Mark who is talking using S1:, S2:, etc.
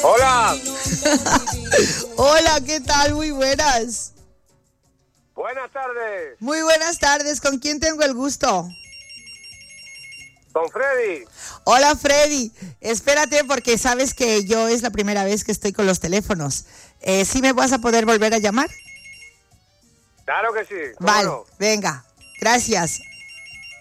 S1: Hola.
S2: Hola, ¿qué tal? Muy buenas.
S1: Buenas tardes.
S2: Muy buenas tardes. ¿Con quién tengo el gusto?
S1: Con Freddy.
S2: Hola, Freddy. Espérate porque sabes que yo es la primera vez que estoy con los teléfonos. ¿Sí me vas a poder volver a llamar?
S1: Claro que sí.
S2: Vale,
S1: no?
S2: venga. Gracias.